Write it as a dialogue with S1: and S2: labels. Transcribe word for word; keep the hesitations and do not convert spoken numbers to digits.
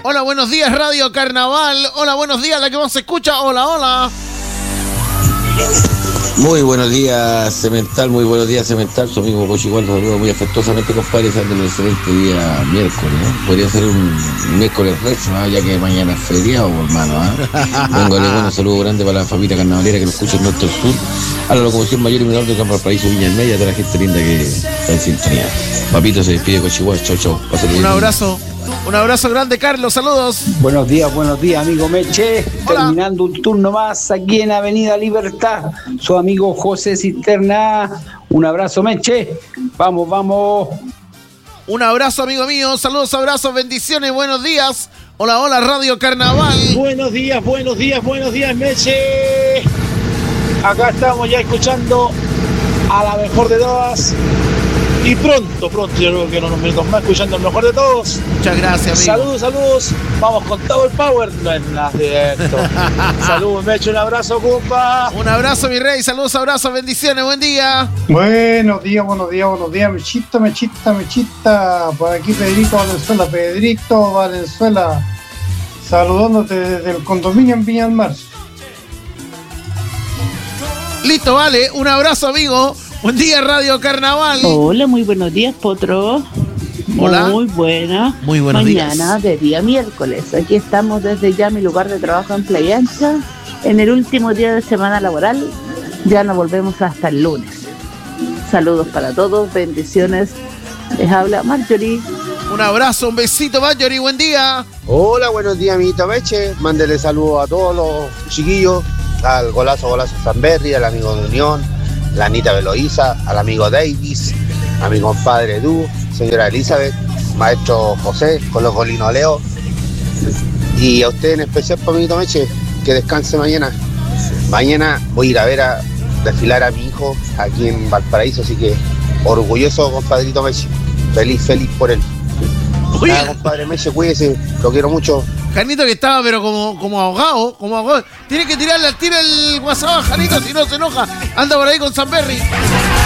S1: Hola, buenos días, Radio Carnaval. Hola, buenos días, la que más se escucha. Hola, hola.
S2: Muy buenos días, Cemental, muy buenos días, Cemental. Su amigo Pocho igual, saludo muy afectuosamente, compadre, deseando un excelente día miércoles, ¿eh? Podría ser un miércoles recio, ¿eh? Ya que mañana es feriado, hermano, ¿eh? Póngale bueno, saludo grande para la familia carnavalera que nos escucha en norte al sur, a la locomoción mayor y menor de Campo Valparaíso, Viña del Medio, a toda la gente linda que está en sintonía. Papito se despide con Chihuahua, chau, chau. Pásale
S1: Un
S2: bien.
S1: abrazo, un abrazo grande, Carlos, saludos.
S3: Buenos días, buenos días, amigo Meche.
S1: Hola.
S3: Terminando un turno más aquí en Avenida Libertad. Su amigo José Cisterna. Un abrazo, Meche. Vamos, vamos.
S1: Un abrazo, amigo mío, saludos, abrazos, bendiciones, buenos días. Hola, hola, Radio Carnaval.
S4: Buenos días, buenos días, buenos días, Meche. Acá estamos ya escuchando a la mejor de todas. Y pronto, pronto, yo creo que en unos minutos más, escuchando el mejor de todos.
S1: Muchas gracias, amigo.
S4: Saludos, saludos. Vamos con todo el power. No es nada cierto. Saludos, Meche, un abrazo, compa.
S1: Un abrazo, mi rey, saludos, abrazos, bendiciones, buen día.
S5: Buenos días, buenos días, buenos días, Mechita, Mechita, Mechita. Por aquí Pedrito Valenzuela, Pedrito Valenzuela, saludándote desde el condominio en Viña del Mar.
S1: Listo, vale, un abrazo, amigo. Buen día, Radio Carnaval.
S6: Hola, muy buenos días, Potro.
S1: Hola.
S6: Muy buena.
S1: Muy buenos
S6: Mañana
S1: días.
S6: de día miércoles. Aquí estamos desde ya mi lugar de trabajo en Playa Ancha. En el último día de semana laboral. Ya nos volvemos hasta el lunes. Saludos para todos, bendiciones. Les habla Marjorie.
S1: Un abrazo, un besito, Marjorie, buen día.
S7: Hola, buenos días, amiguito Meche. Mándele saludos a todos los chiquillos, al golazo, golazo Sanberry, al amigo de Unión, la Anita Veloiza, al amigo Davis, a mi compadre Edu, señora Elizabeth, maestro José, con los Colinos Leo, y a usted en especial, amiguito Meche, que descanse mañana. Mañana voy a ir a ver a desfilar a mi hijo aquí en Valparaíso, así que orgulloso, compadrito Meche, feliz, feliz por él.
S1: Oye,
S7: Nada, compadre Meche, cuídese, lo quiero mucho.
S1: Janito que estaba pero como, como ahogado, como ahogado. Tiene que tirarle, tira el WhatsApp a Janito, si no se enoja. Anda por ahí con Sanberry.